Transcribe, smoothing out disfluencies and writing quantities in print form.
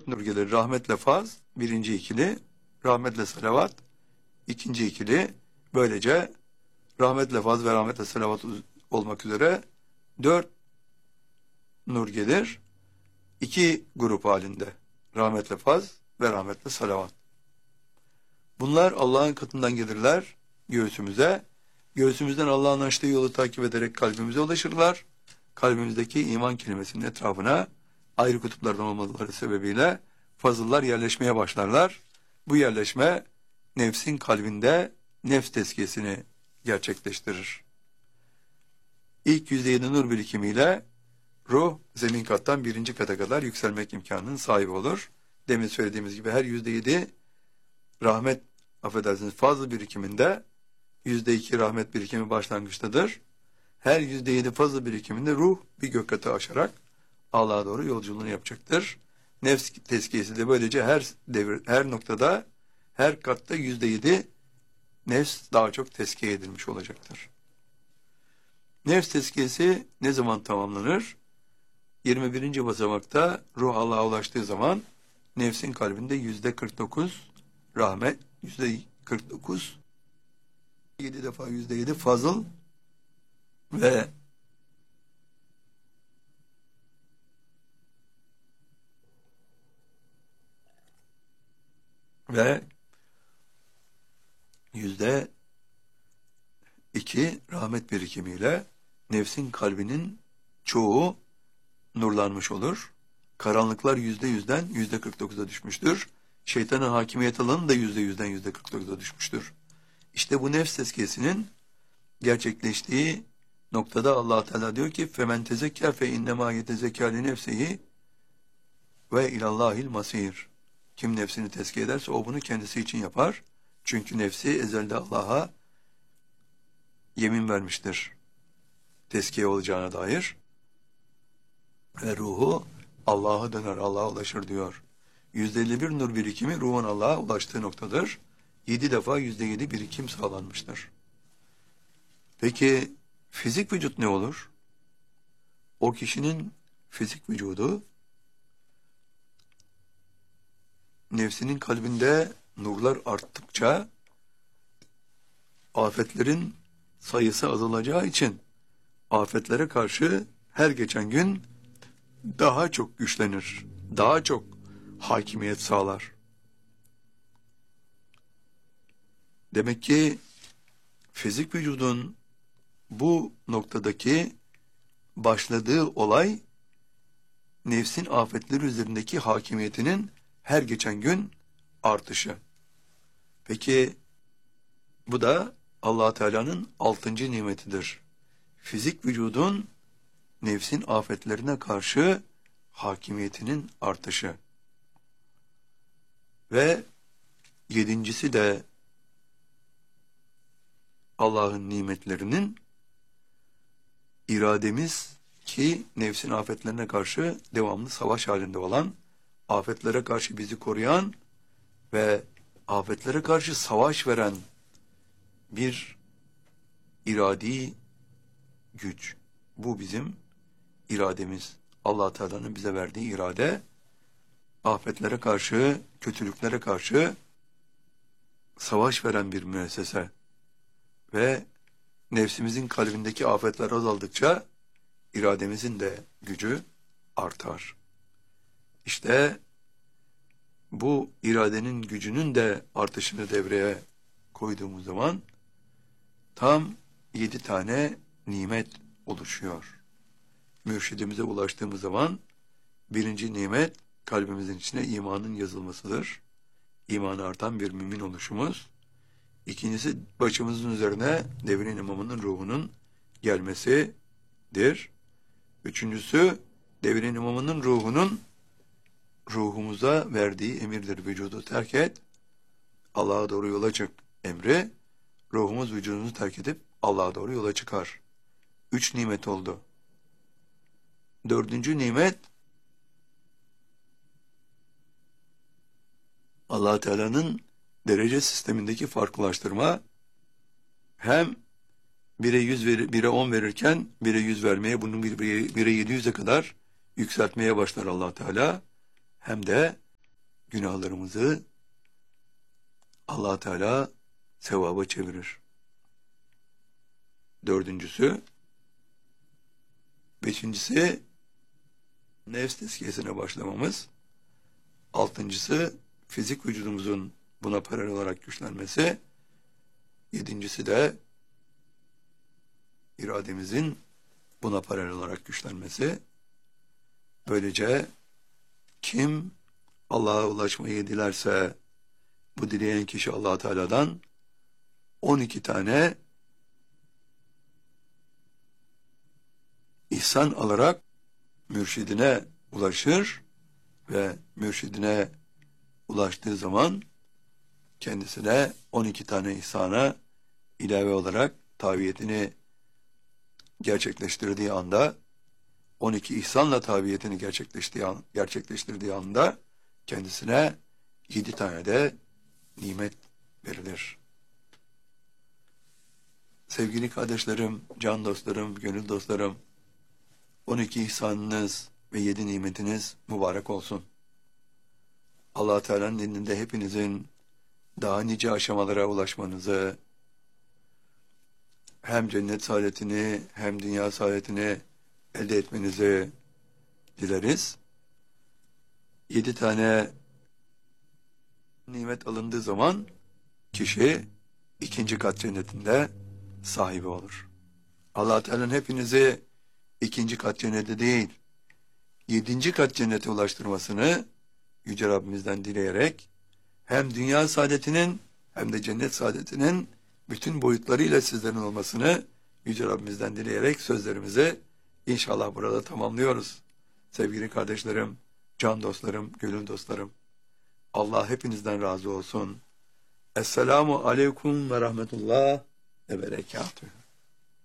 dört nur gelir. Rahmetle faz, birinci ikili. Rahmetle salavat, ikinci ikili. Böylece rahmetle faz ve rahmetle salavat olmak üzere dört nur gelir. İki grup halinde. Rahmetle faz ve rahmetle salavat. Bunlar Allah'ın katından gelirler göğsümüze. Göğsümüzden Allah'ın açtığı yolu takip ederek kalbimize ulaşırlar. Kalbimizdeki iman kelimesinin etrafına ayrı kutuplardan olmaları sebebiyle fazıllar yerleşmeye başlarlar. Bu yerleşme nefsin kalbinde nefs tezkiyesini gerçekleştirir. İlk %7 nur birikimiyle ruh zemin kattan birinci kata kadar yükselmek imkanının sahibi olur. Demin söylediğimiz gibi her %7 rahmet, affedersiniz, fazıl birikiminde %2 rahmet birikimi başlangıçtadır. Her %7 fazıl birikiminde ruh bir gök katı aşarak Allah'a doğru yolculuğunu yapacaktır. Nefs tezkiyesi de böylece her noktada, her katta %7 nefs daha çok tezkiye edilmiş olacaktır. Nefs tezkiyesi ne zaman tamamlanır? 21. basamakta ruh Allah'a ulaştığı zaman nefsin kalbinde %49 rahmet, %49 7 defa %7 fazıl ve %2 rahmet birikimiyle nefsin kalbinin çoğu nurlanmış olur. Karanlıklar %100'den %49'a düşmüştür. Şeytanın hakimiyet alanı da %100'den %49'a düşmüştür. İşte bu nefs tezkiyesinin gerçekleştiği noktada Allah Teala diyor ki femen tezekkâ fe innemâ yetezekkâ li nefsihi ve ilallâhil masîr. Kim nefsini tezkiye ederse o bunu kendisi için yapar. Çünkü nefsi ezelde Allah'a yemin vermiştir tezkiye olacağına dair. Ve ruhu Allah'a döner, Allah'a ulaşır diyor. %51 nur birikimi ruhun Allah'a ulaştığı noktadır. 7 defa %7 birikim sağlanmıştır. Peki fizik vücut ne olur? O kişinin fizik vücudu nefsinin kalbinde nurlar arttıkça afetlerin sayısı azalacağı için afetlere karşı her geçen gün daha çok güçlenir, daha çok hakimiyet sağlar. Demek ki fizik vücudun bu noktadaki başladığı olay nefsin afetleri üzerindeki hakimiyetinin her geçen gün artışı. Peki bu da Allah Teala'nın 6. nimetidir. Fizik vücudun nefsin afetlerine karşı hakimiyetinin artışı. Ve 7.'si de Allah'ın nimetlerinin irademiz ki nefsin afetlerine karşı devamlı savaş halinde olan, afetlere karşı bizi koruyan ve afetlere karşı savaş veren bir iradi güç. Bu bizim irademiz. Allah Teala'nın bize verdiği irade, afetlere karşı, kötülüklere karşı savaş veren bir müessese. Ve nefsimizin kalbindeki afetler azaldıkça irademizin de gücü artar. İşte bu iradenin gücünün de artışını devreye koyduğumuz zaman tam 7 tane nimet oluşuyor. Mürşidimize ulaştığımız zaman birinci nimet kalbimizin içine imanın yazılmasıdır. İmanı artan bir mümin oluşumuz. İkincisi başımızın üzerine devrin imamının ruhunun gelmesidir. Üçüncüsü devrin imamının ruhunun ruhumuza verdiği emirdir. Vücudu terk et, Allah'a doğru yola çık emri. Ruhumuz vücudumuzu terk edip Allah'a doğru yola çıkar. 3 nimet oldu. 4. nimet Allah Teala'nın derece sistemindeki farklılaştırma. Hem 1'e 100 1'e 10 verirken 1'e 100 vermeye, bunu 1'e 700'e kadar yükseltmeye başlar Allah Teala. Hem de günahlarımızı Allah Teala sevaba çevirir. Dördüncüsü, beşincisi nefs tezkiyesine başlamamız. Altıncısı fizik vücudumuzun buna paralel olarak güçlenmesi. Yedincisi de irademizin buna paralel olarak güçlenmesi. Böylece kim Allah'a ulaşmayı dilerse, bu dileyen kişi Allah Teala'dan 12 tane ihsan alarak mürşidine ulaşır ve mürşidine ulaştığı zaman kendisine 12 tane ihsana ilave olarak tabiyetini gerçekleştirdiği anda, 12 ihsanla tabiyetini gerçekleştirdiği anda kendisine 7 tane de nimet verilir. Sevgili kardeşlerim, can dostlarım, gönül dostlarım, 12 ihsanınız ve 7 nimetiniz mübarek olsun. Allah Teala'nın indinde hepinizin daha nice aşamalara ulaşmanızı, hem cennet saadetini hem dünya saadetini elde etmenizi dileriz. 7 tane nimet alındığı zaman kişi 2. kat cennetinde sahibi olur. Allah Teala'nın hepinizi 2. kat cennete değil, 7. kat cennete ulaştırmasını Yüce Rabbimizden dileyerek hem dünya saadetinin hem de cennet saadetinin bütün boyutlarıyla sizlerin olmasını Yüce Rabbimizden dileyerek sözlerimizi inşallah burada tamamlıyoruz. Sevgili kardeşlerim, can dostlarım, gönül dostlarım, Allah hepinizden razı olsun. Esselamu aleyküm ve rahmetullah ve berekatuhu.